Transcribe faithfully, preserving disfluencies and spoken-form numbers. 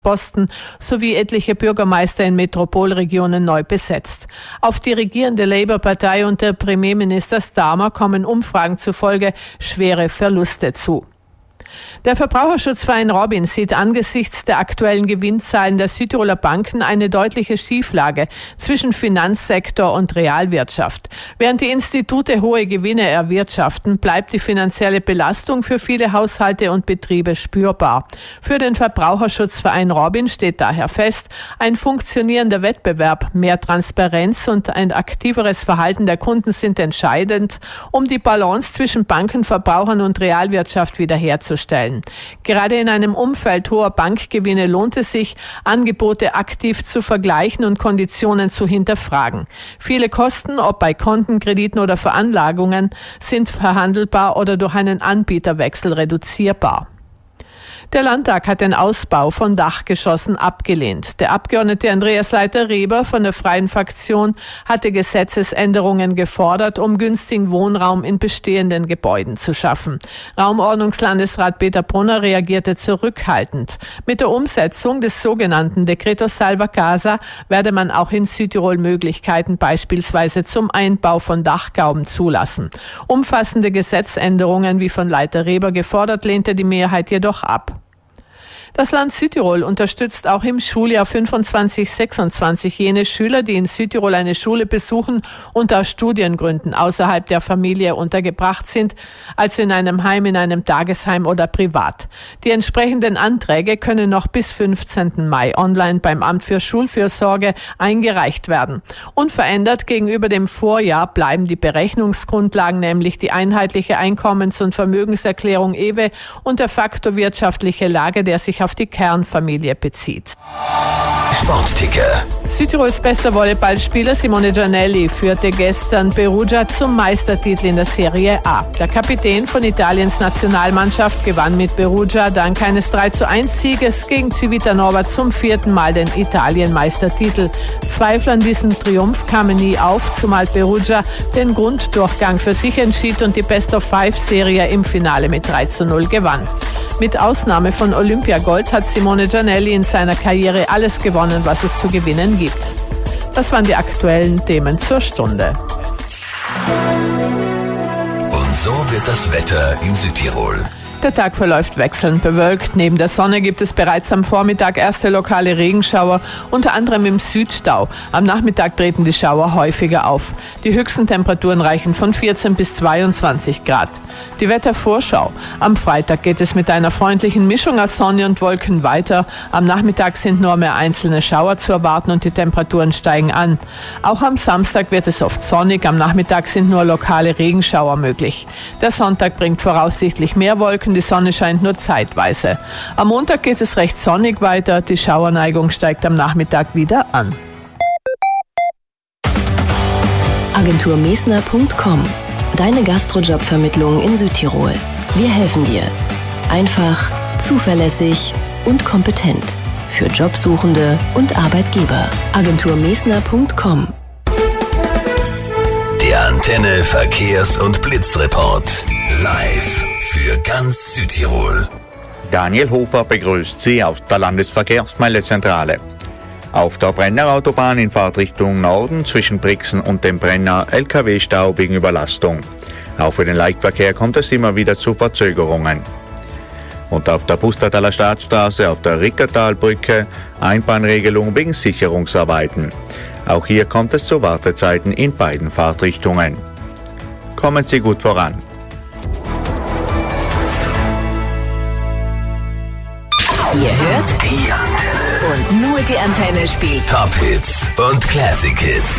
Posten sowie etliche Bürgermeister in Metropolregionen neu besetzt. Auf die regierende Labour-Partei unter Premierminister Starmer kommen Umfragen zufolge schwere Verluste zu. Der Verbraucherschutzverein Robin sieht angesichts der aktuellen Gewinnzahlen der Südtiroler Banken eine deutliche Schieflage zwischen Finanzsektor und Realwirtschaft. Während die Institute hohe Gewinne erwirtschaften, bleibt die finanzielle Belastung für viele Haushalte und Betriebe spürbar. Für den Verbraucherschutzverein Robin steht daher fest, ein funktionierender Wettbewerb, mehr Transparenz und ein aktiveres Verhalten der Kunden sind entscheidend, um die Balance zwischen Banken, Verbrauchern und Realwirtschaft wiederherzustellen. Gerade in einem Umfeld hoher Bankgewinne lohnt es sich, Angebote aktiv zu vergleichen und Konditionen zu hinterfragen. Viele Kosten, ob bei Konten, Krediten oder Veranlagungen, sind verhandelbar oder durch einen Anbieterwechsel reduzierbar. Der Landtag hat den Ausbau von Dachgeschossen abgelehnt. Der Abgeordnete Andreas Leiter-Reber von der Freien Fraktion hatte Gesetzesänderungen gefordert, um günstigen Wohnraum in bestehenden Gebäuden zu schaffen. Raumordnungslandesrat Peter Brunner reagierte zurückhaltend. Mit der Umsetzung des sogenannten Decreto Salva Casa werde man auch in Südtirol Möglichkeiten beispielsweise zum Einbau von Dachgauben zulassen. Umfassende Gesetzänderungen, wie von Leiter-Reber gefordert, lehnte die Mehrheit jedoch ab. Das Land Südtirol unterstützt auch im Schuljahr fünfundzwanzig sechsundzwanzig jene Schüler, die in Südtirol eine Schule besuchen und aus Studiengründen außerhalb der Familie untergebracht sind, also in einem Heim, in einem Tagesheim oder privat. Die entsprechenden Anträge können noch bis fünfzehnten Mai online beim Amt für Schulfürsorge eingereicht werden. Unverändert gegenüber dem Vorjahr bleiben die Berechnungsgrundlagen, nämlich die einheitliche Einkommens- und Vermögenserklärung E W E und der Faktor wirtschaftliche Lage, der sich auf die Kernfamilie bezieht. Sportticker. Südtirols bester Volleyballspieler Simone Giannelli führte gestern Perugia zum Meistertitel in der Serie A. Der Kapitän von Italiens Nationalmannschaft gewann mit Perugia dank eines drei zu eins Sieges gegen Civitanova zum vierten Mal den Italien-Meistertitel. Zweifel an diesem Triumph kamen nie auf, zumal Perugia den Grunddurchgang für sich entschied und die Best-of-Five-Serie im Finale mit drei zu null gewann. Mit Ausnahme von Olympiagold hat Simone Giannelli in seiner Karriere alles gewonnen, was es zu gewinnen gibt. Das waren die aktuellen Themen zur Stunde. Und so wird das Wetter in Südtirol. Der Tag verläuft wechselnd bewölkt. Neben der Sonne gibt es bereits am Vormittag erste lokale Regenschauer, unter anderem im Südstau. Am Nachmittag treten die Schauer häufiger auf. Die höchsten Temperaturen reichen von vierzehn bis zweiundzwanzig Grad. Die Wettervorschau. Am Freitag geht es mit einer freundlichen Mischung aus Sonne und Wolken weiter. Am Nachmittag sind nur mehr einzelne Schauer zu erwarten und die Temperaturen steigen an. Auch am Samstag wird es oft sonnig. Am Nachmittag sind nur lokale Regenschauer möglich. Der Sonntag bringt voraussichtlich mehr Wolken. Die Sonne scheint nur zeitweise. Am Montag geht es recht sonnig weiter. Die Schauerneigung steigt am Nachmittag wieder an. Agentur Mesner Punkt com. Deine Gastrojobvermittlung in Südtirol. Wir helfen dir. Einfach, zuverlässig und kompetent. Für Jobsuchende und Arbeitgeber. Agentur Mesner Punkt com. Der Antenne Verkehrs- und Blitzreport. Live für ganz Südtirol. Daniel Hofer begrüßt Sie aus der Landesverkehrsmeldezentrale. Auf der Brennerautobahn in Fahrtrichtung Norden zwischen Brixen und dem Brenner L K W-Stau wegen Überlastung. Auch für den Leichtverkehr kommt es immer wieder zu Verzögerungen. Und auf der Pustertaler Staatsstraße auf der Rickertalbrücke Einbahnregelung wegen Sicherungsarbeiten. Auch hier kommt es zu Wartezeiten in beiden Fahrtrichtungen. Kommen Sie gut voran. Ihr hört die Antenne. Und nur die Antenne spielt Top Hits und Classic Hits.